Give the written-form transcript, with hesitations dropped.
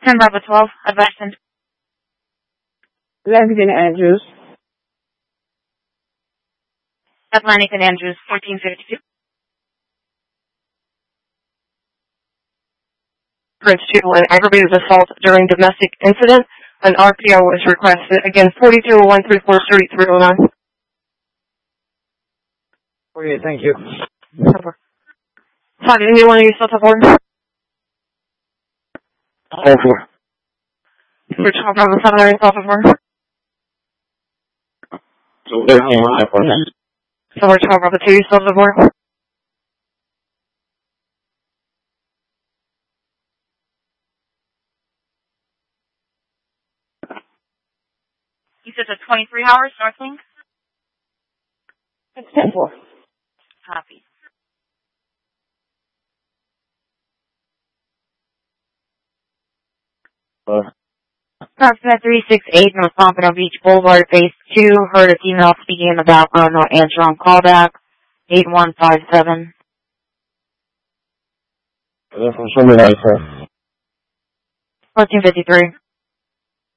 10 Bravo 12, advised. Atlantic and Andrews. Atlantic and Andrews, 1452. Prince 2, an aggravated assault during domestic incident. An RPO was requested. Again, 420134 Street 309. Okay, thank you. Hi, did anyone of you still have one? All four. For 12 Bravo 7, are you still have one? So they're on my phone. So we're 12 Bravo 2, you still have one? You said the 23 hours, Northlink? It's 10-4. Copy. Prospect 368, North Pompano Beach Boulevard, Phase 2. Heard a female speaking in the background, no answer on callback. 8157. From somebody like her. 1453.